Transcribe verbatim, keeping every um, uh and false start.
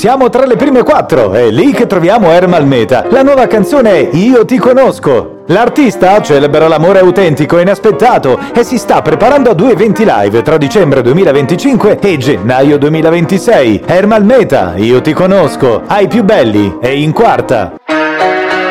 Siamo tra le prime quattro, è lì che troviamo Ermal Meta. La nuova canzone è Io ti conosco. L'artista celebra l'amore autentico e inaspettato e si sta preparando a due eventi live tra dicembre duemilaventicinque e gennaio duemilaventisei. Ermal Meta, Io ti conosco, ai più belli e in quarta.